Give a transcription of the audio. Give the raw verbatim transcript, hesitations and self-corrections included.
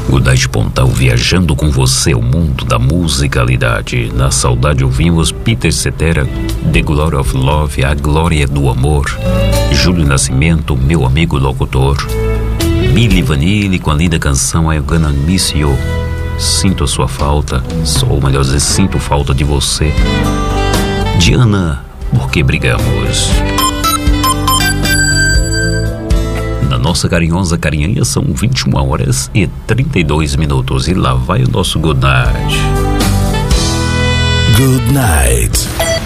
Goodnight Pontal viajando com você o mundo da musicalidade. Na saudade ouvimos Peter Cetera, The Glory of Love, A Glória do Amor. Júlio Nascimento, meu amigo locutor. Milli Vanilli com a linda canção I'm Gonna Miss You. Sinto a sua falta, ou melhor dizer, sinto falta de você. Diana, por que brigamos? Na nossa carinhosa carinhanha são vinte e uma horas e trinta e dois minutos. E lá vai o nosso Good Night. Good Night.